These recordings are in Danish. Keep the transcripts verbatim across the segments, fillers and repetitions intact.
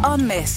og Mads.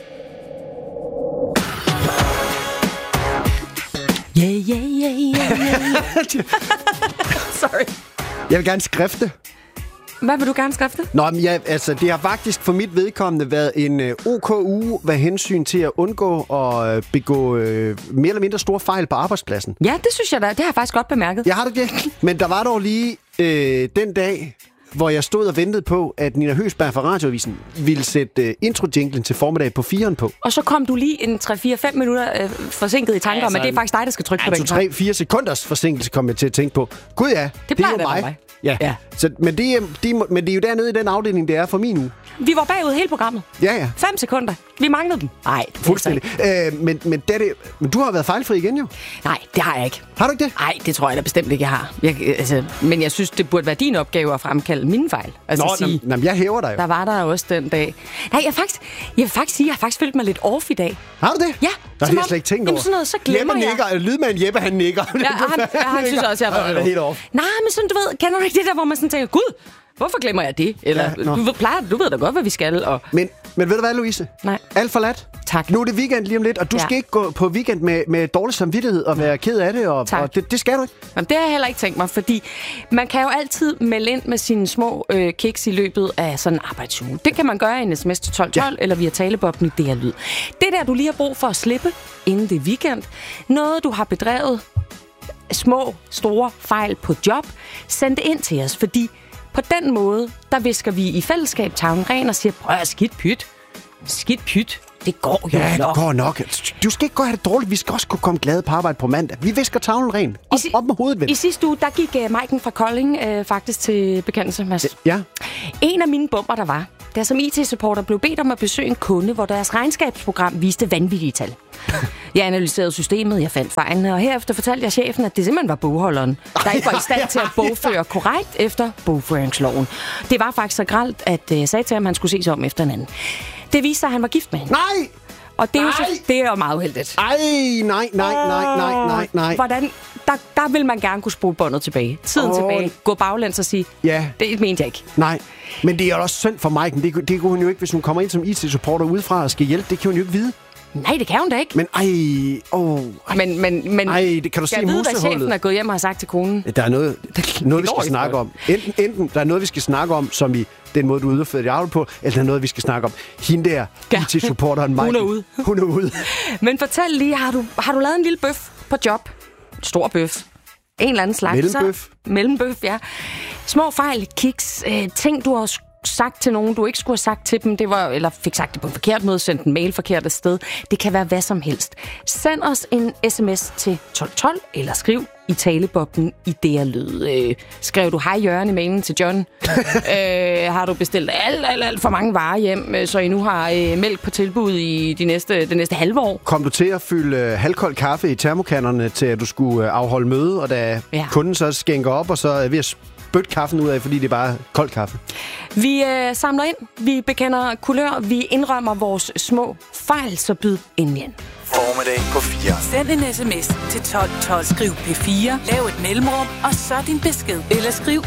Yeah, yeah, yeah, yeah, yeah. Sorry. Jeg vil gerne skrifte. Hvad vil du gerne skrifte? Nå, men ja, altså, det har faktisk for mit vedkommende været en uh, OK uge, hvad hensyn til at undgå at uh, begå uh, mere eller mindre store fejl på arbejdspladsen. Ja, det synes jeg da. Det har jeg faktisk godt bemærket. Jeg har det ikke. Men der var dog lige uh, den dag, hvor jeg stod og ventede på, at Nina Høgsberg fra Radioavisen ville sætte uh, intro-jinglen til formiddag på firen på. Og så kom du lige en tre fire fem minutter øh, forsinket i tanker altså, om, at det er faktisk dig, der skal trykke på den. Altså tre fire sekunders forsinkelse kom jeg til at tænke på. Gud ja, det, det er jo mig. mig. Ja. ja. Så, men, det er, de, men det er jo dernede i den afdeling, det er for min uge. Vi var bagud hele programmet. Ja, ja. Fem sekunder. Vi manglede dem. Nej, fuldstændig. Øh, men, men, det det, men du har været fejlfri igen jo. Nej, det har jeg ikke. Har du ikke det? Nej, det tror jeg da bestemt ikke, jeg har. Jeg, altså, men jeg synes, det burde være din opgave at fremkalde mine fejl. Altså Nå, sige, jamen, jeg hæver dig jo. Der var der også den dag. Nej, jeg, faktisk, jeg vil faktisk sige, at jeg har faktisk følt mig lidt off i dag. Har du det? Ja. Nå, det har jeg slet ikke tænkt over. Sådan noget, så glemmer Jeppe jeg. nikker. Lydmand Jeppe, han nikker. Ja, han, ja, han synes også, jeg har været helt off. Nej, men sådan, du ved, kender du ikke det der, hvor man sådan tænker, gud, hvorfor glemmer jeg det? Eller, ja, du, ved, plejer, du ved da godt, hvad vi skal. Og... Men, men ved du hvad, Louise? Nej. Alt for lat. Tak. Nu er det weekend lige om lidt, og du ja. skal ikke gå på weekend med, med dårlig samvittighed og være ked af det, og, og det, det skal du ikke. Jamen, det har jeg heller ikke tænkt mig, fordi man kan jo altid melde ind med sine små øh, kiks i løbet af sådan en arbejdsuge. Det kan man gøre i en sms til tolv tolv, ja. Eller via talebobben i D R Lyd. Det der, du lige har brug for at slippe, inden det er weekend, noget du har bedrevet, små, store fejl på job, send det ind til os, fordi på den måde, der visker vi i fællesskab tavlen ren og siger, prøv at skidt pyt. Skidt pyt. Det går jo ja, nok. det går nok. Du skal ikke gå have det dårligt. Vi skal også kunne komme glade på arbejde på mandag. Vi visker tavlen ren. Op, si- op med hovedet, ven. I sidste uge, der gik uh, Maiken fra Kolding uh, faktisk til bekendelse, Mads. Ja. En af mine bomber, der var, der som I T-supporter blev bedt om at besøge en kunde, hvor deres regnskabsprogram viste vanvittige tal. Jeg analyserede systemet, jeg fandt fejlene, og herefter fortalte jeg chefen, at det simpelthen var bogholderen, der ikke var i stand til at bogføre korrekt efter bogføringsloven. Det var faktisk så grelt, at jeg sagde til ham, at han skulle ses om efter en anden. Det viste sig, at han var gift med hende. Nej! Og det er, jo, så, det er jo meget uheldigt. Ej, nej, nej, nej, nej, nej, nej. Hvordan, der, der vil man gerne kunne spole båndet tilbage. Tiden oh. tilbage. Gå baglæns og sige, ja. Det mente jeg ikke. Nej, men det er jo også synd for Maiken. Det, det kunne hun jo ikke, hvis hun kommer ind som I T-supporter udefra og skal hjælpe. Det kan hun jo ikke vide. Nej, det kan hun da ikke. Men ej, åh. Ej, men, men, men ej, det kan du se musehullet. Hvad chefen er gået hjem og har sagt til konen? Der er noget, noget vi skal snakke om. Enten, enten der er noget, vi skal snakke om, som i den måde, du udfører dit arbejde på, eller der er noget, vi skal snakke om. Hende der, ja. I T-supporteren Maiken. Hun er ude. Hun er ude. Men fortæl lige, har du, har du lavet en lille bøf på job? Stor bøf. En eller anden slags. Mellembøf. Mellembøf, ja. Små fejl, kiks, øh, ting, du har sagt til nogen, du ikke skulle have sagt til dem, det var, eller fik sagt det på en forkert måde, sendt en mail forkert afsted. Det kan være hvad som helst. Send os en sms til tolv tolv, eller skriv i talebobben i D R Lyd. Øh, skrev du hej Jørgen i mailen til John? øh, har du bestilt alt, alt, alt for mange varer hjem, så I nu har øh, mælk på tilbud i de næste, det næste halve år? Kom du til at fylde øh, halvkold kaffe i termokannerne, til at du skulle øh, afholde møde, og da ja. kunden så skænker op, og så er ved at bøtte kaffen ud af, fordi det er bare kold kaffe? Vi øh, samler ind, vi bekender kulør, vi indrømmer vores små fejl, så byd ind igen. Formiddag på fire. Send en sms til tolv tolv, skriv P fire, lav et mellemrum, og så din besked. Eller skriv